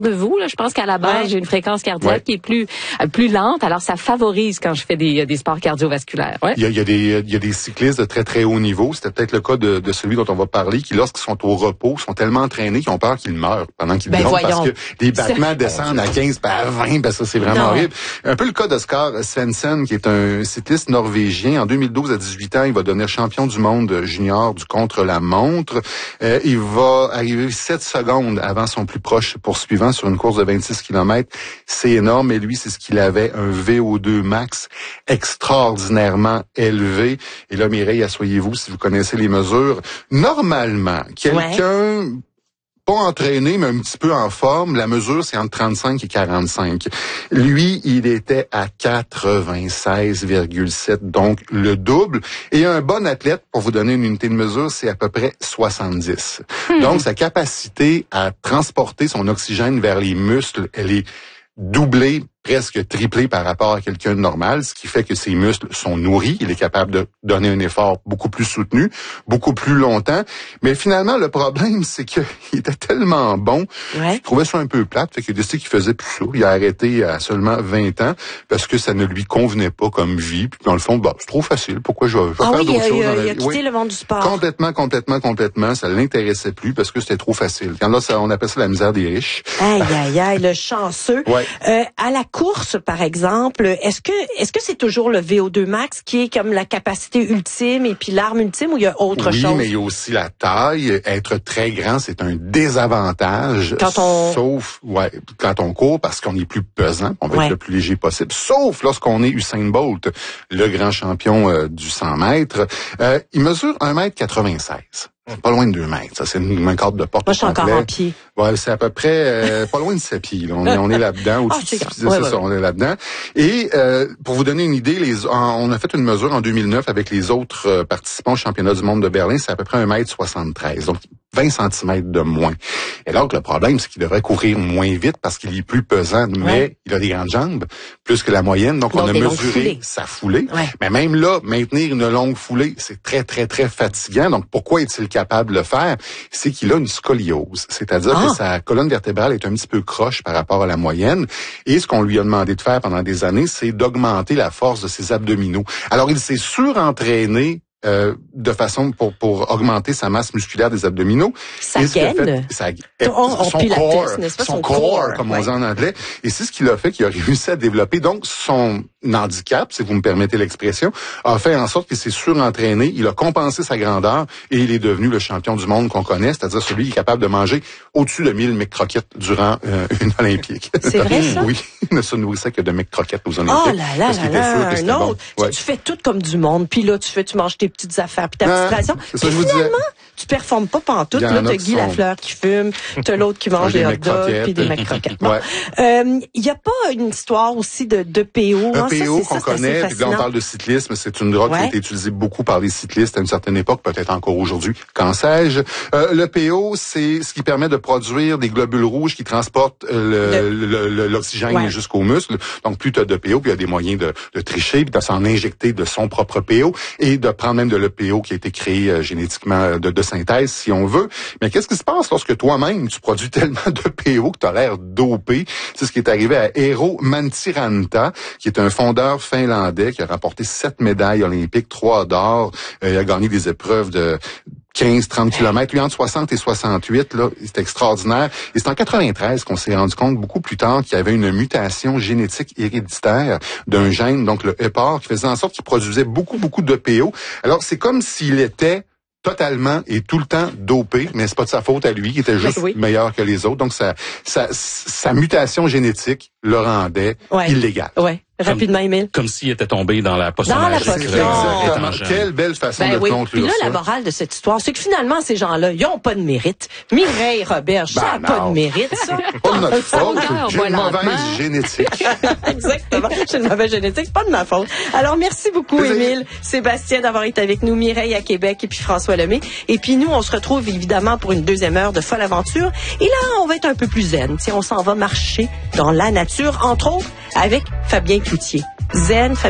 de vous, là. Je pense qu'à la base, j'ai une fréquence cardiaque qui est plus lente. Alors, ça favorise quand je fais des sports cardiovasculaires. Ouais. Il y a des cyclistes de très, très haut niveau. C'était peut-être le cas de celui dont on va parler, qui, lorsqu'ils sont au repos, sont tellement entraînés qu'ils ont peur qu'ils meurent pendant qu'ils dorment parce que les battements descendent à 15 à 20. Ben, ça, c'est vraiment horrible. Un peu le cas d'Oscar Svensson, qui est un cycliste norvégien. En 2012, à 18 ans, il va devenir champion du monde junior du contre-la-montre. Il va arriver 7 secondes avant son plus proche poursuivant sur une course de 26 km. C'est énorme. Et lui, c'est ce qu'il avait, un VO2 max extraordinairement élevé. Et là, Mireille, asseyez-vous si vous connaissez les mesures. Normalement, quelqu'un pas entraîné, mais un petit peu en forme, la mesure, c'est entre 35 et 45. Lui, il était à 96,7, donc le double. Et un bon athlète, pour vous donner une unité de mesure, c'est à peu près 70. Donc, sa capacité à transporter son oxygène vers les muscles, elle est doublée, presque triplé par rapport à quelqu'un de normal, ce qui fait que ses muscles sont nourris. Il est capable de donner un effort beaucoup plus soutenu, beaucoup plus longtemps. Mais finalement, le problème, c'est qu'il était tellement bon, je trouvais ça un peu plate, fait qu'il a décidé qu'il faisait plus ça. Il a arrêté à seulement 20 ans parce que ça ne lui convenait pas comme vie. Puis dans le fond, c'est trop facile. Pourquoi je vais faire d'autres choses dans la vie? Il a quitté le monde du sport. Complètement. Ça l'intéressait plus parce que c'était trop facile. Quand là, on appelle ça la misère des riches. Aïe, le chanceux. À la course, par exemple, est-ce que c'est toujours le VO2 max qui est comme la capacité ultime et puis l'arme ultime, ou il y a autre chose? Oui, mais il y a aussi la taille. Être très grand, c'est un désavantage. Sauf quand on court, parce qu'on est plus pesant, on va être le plus léger possible. Sauf lorsqu'on est Usain Bolt, le grand champion du 100 mètres. Il mesure 1,96 m. Pas loin de 2 mètres. Ça, c'est un cadre de porte. Moi, je suis encore en pied. Ouais, c'est à peu près pas loin de 7 pieds. Là. On est là-dedans. Au-dessus de ça, on est là-dedans. Et pour vous donner une idée, on a fait une mesure en 2009 avec les autres participants au championnat du monde de Berlin. C'est à peu près 1,73 m. Donc, 20 cm de moins. Et là, le problème, c'est qu'il devrait courir moins vite parce qu'il est plus pesant, mais il a des grandes jambes, plus que la moyenne. Donc on a mesuré sa foulée. Mais même là, maintenir une longue foulée, c'est très, très, très fatigant. Donc, pourquoi est-il capable de le faire? C'est qu'il a une scoliose. C'est-à-dire que sa colonne vertébrale est un petit peu croche par rapport à la moyenne. Et ce qu'on lui a demandé de faire pendant des années, c'est d'augmenter la force de ses abdominaux. Alors, il s'est surentraîné de façon pour augmenter sa masse musculaire des abdominaux. Sa gaine? Son core, comme on dit en anglais. Et c'est ce qu'il a fait, qu'il a réussi à développer. Donc, son handicap, si vous me permettez l'expression, a fait en sorte qu'il s'est surentraîné, il a compensé sa grandeur et il est devenu le champion du monde qu'on connaît, c'est-à-dire celui qui est capable de manger au-dessus de 1000 McCrockets durant une Olympique. C'est vrai, ça? Oui, il ne se nourrissait que de McCrockets aux Olympiques. Oh là là, un autre. Tu fais tout comme du monde, puis là, tu manges tes petites affaires, puis ta petite ration. Puis finalement, tu performes pas pantoute. Là, t'as Guy Lafleur qui fume, t'as l'autre qui mange des hot dogs, puis des McCrockets. Il y a pas une histoire aussi de PO? PO qu'on connaît, puis là on parle de cyclisme, c'est une drogue qui a été utilisée beaucoup par les cyclistes à une certaine époque, peut-être encore aujourd'hui, qu'en sais-je. Le PO, c'est ce qui permet de produire des globules rouges qui transportent l'oxygène jusqu'aux muscles. Donc plus tu as de PO, puis il y a des moyens de tricher, puis de s'en injecter de son propre PO, et de prendre même de l'EPO qui a été créé génétiquement de synthèse, si on veut. Mais qu'est-ce qui se passe lorsque toi-même, tu produis tellement de PO que tu as l'air dopé? C'est ce qui est arrivé à Eero Mantiranta, qui est un fondeur finlandais qui a remporté 7 médailles olympiques, 3 d'or. Il a gagné des épreuves de 15-30 km. Lui, entre 60 et 68, là, c'est extraordinaire. Et c'est en 93 qu'on s'est rendu compte beaucoup plus tard qu'il y avait une mutation génétique héréditaire d'un gène, donc le HEPAR, qui faisait en sorte qu'il produisait beaucoup de PO. Alors, c'est comme s'il était totalement et tout le temps dopé, mais c'est pas de sa faute à lui, il était juste meilleur que les autres. Donc, sa mutation génétique le rendait illégal. Rapidement, Émile. Comme s'il était tombé dans la potion magique. Exactement. Quelle belle façon de conclure Puis là, ça. la morale de cette histoire, c'est que finalement, ces gens-là, ils ont pas de mérite. Mireille Roberge, ça n'a pas de mérite, ça. Pas de notre faute. J'ai une mauvaise génétique. Exactement. J'ai une mauvaise génétique. C'est pas de ma faute. Alors, merci beaucoup, Émile, Sébastien, d'avoir été avec nous. Mireille à Québec et puis François Lemay. Et puis, nous, on se retrouve évidemment pour une deuxième heure de folle aventure. Et là, on va être un peu plus zen. On s'en va marcher dans la nature, entre autres, avec Fabien Cloutier. Zen, Fabien